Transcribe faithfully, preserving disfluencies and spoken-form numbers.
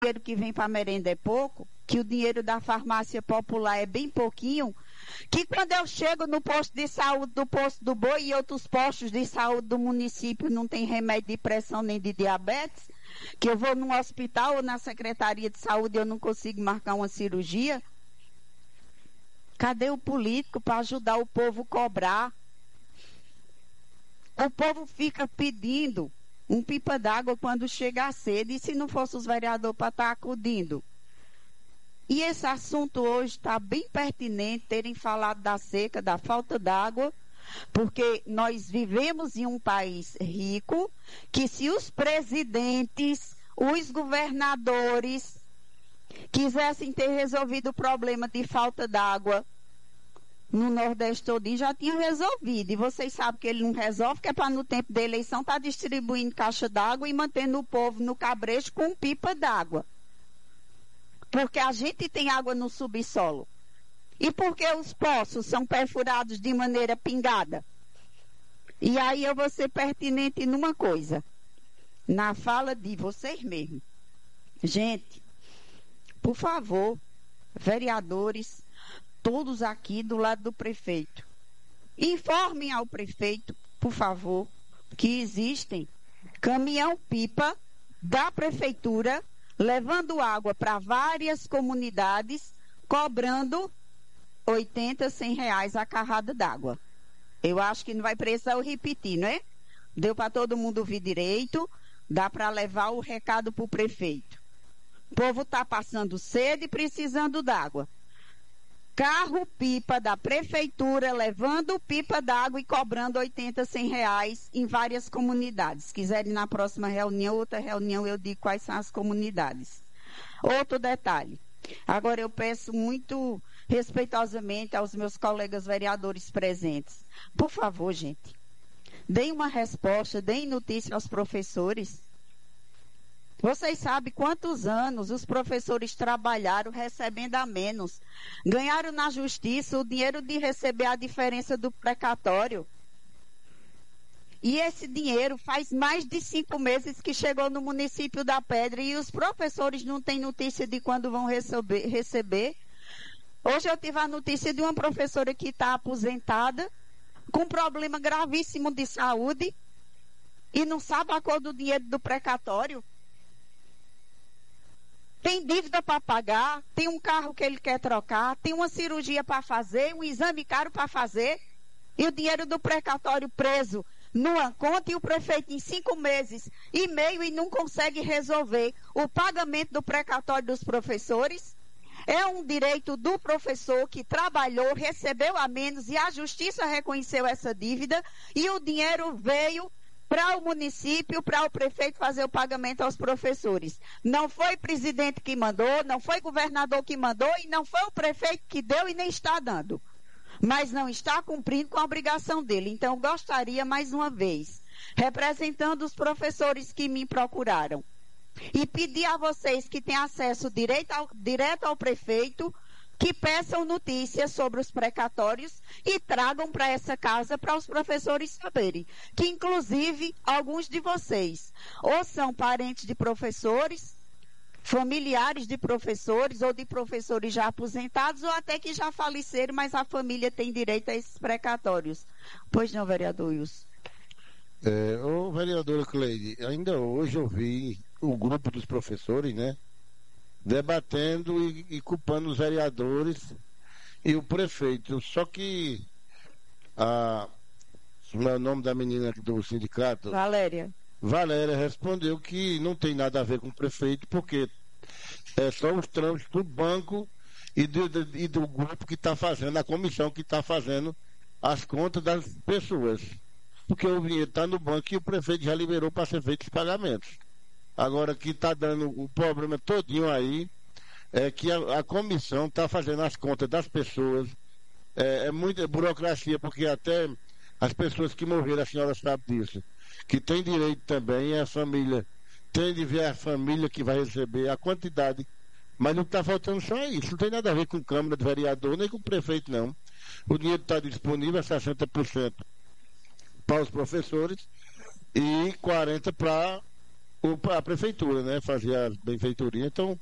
dinheiro que vem para a merenda é pouco, que o dinheiro da farmácia popular é bem pouquinho, que quando eu chego no posto de saúde do Posto do Boi e outros postos de saúde do município não tem remédio de pressão nem de diabetes, que eu vou num hospital ou na Secretaria de Saúde e eu não consigo marcar uma cirurgia. Cadê o político para ajudar o povo a cobrar? O povo fica pedindo um pipa d'água quando chega a sede, e se não fosse os vereadores para estar acudindo? E esse assunto hoje está bem pertinente, terem falado da seca, da falta d'água, porque nós vivemos em um país rico, que se os presidentes, os governadores, quisessem ter resolvido o problema de falta d'água no Nordeste todinho, já tinham resolvido. E vocês sabem que ele não resolve, que é para no tempo da eleição estar tá distribuindo caixa d'água e mantendo o povo no cabresto com pipa d'água. Porque a gente tem água no subsolo. E porque os poços são perfurados de maneira pingada. E aí eu vou ser pertinente numa coisa. Na fala de vocês mesmos. Gente, por favor, vereadores, todos aqui do lado do prefeito, informem ao prefeito, por favor, que existem caminhão-pipa da prefeitura levando água para várias comunidades, cobrando oitenta, cem reais a carrada d'água. Eu acho que não vai precisar eu repetir, não é? Deu para todo mundo ouvir direito, dá para levar o recado para o prefeito. O povo está passando sede e precisando d'água. Carro-pipa da prefeitura levando pipa d'água e cobrando oitenta, cem reais em várias comunidades. Se quiserem na próxima reunião, outra reunião, eu digo quais são as comunidades. Outro detalhe. Agora eu peço muito respeitosamente aos meus colegas vereadores presentes. Por favor, gente, deem uma resposta, deem notícia aos professores. Vocês sabem quantos anos os professores trabalharam recebendo a menos. Ganharam na justiça o dinheiro de receber a diferença do precatório. E esse dinheiro faz mais de cinco meses que chegou no município da Pedra e os professores não têm notícia de quando vão receber. receber. Hoje eu tive a notícia de uma professora que está aposentada, com um problema gravíssimo de saúde, e não sabe a cor do dinheiro do precatório. Tem dívida para pagar, tem um carro que ele quer trocar, tem uma cirurgia para fazer, um exame caro para fazer, e o dinheiro do precatório preso numa conta, e o prefeito em cinco meses e meio e não consegue resolver o pagamento do precatório dos professores. É um direito do professor que trabalhou, recebeu a menos e a justiça reconheceu essa dívida e o dinheiro veio para o município, para o prefeito fazer o pagamento aos professores. Não foi presidente que mandou, não foi governador que mandou e não foi o prefeito que deu e nem está dando. Mas não está cumprindo com a obrigação dele. Então, gostaria, mais uma vez, representando os professores que me procuraram, e pedir a vocês que têm acesso direto ao, direto ao prefeito, que peçam notícias sobre os precatórios e tragam para essa casa para os professores saberem. Que, inclusive, alguns de vocês ou são parentes de professores, familiares de professores ou de professores já aposentados ou até que já faleceram, mas a família tem direito a esses precatórios. Pois não, vereador Wilson? É, ô, vereadora Cleide, ainda hoje eu vi o grupo dos professores, né, debatendo e, e culpando os vereadores e o prefeito. Só que a, como é o nome da menina do sindicato? Valéria. Valéria respondeu que não tem nada a ver com o prefeito, porque é só os trâmites do banco e do, do, e do grupo que está fazendo, a comissão que está fazendo as contas das pessoas. Porque o dinheiro está no banco e o prefeito já liberou para ser feito os pagamentos. Agora, que está dando o problema todinho aí é que a, a comissão está fazendo as contas das pessoas. É, é muita burocracia, porque até as pessoas que morreram, a senhora sabe disso, que tem direito também, a família tem de ver a família que vai receber, a quantidade. Mas não está faltando só isso, não tem nada a ver com Câmara de Vereador, nem com o prefeito, não. O dinheiro está disponível a sessenta por cento para os professores e quarenta por cento para o- a prefeitura, né? Fazia a benfeitoria. Então,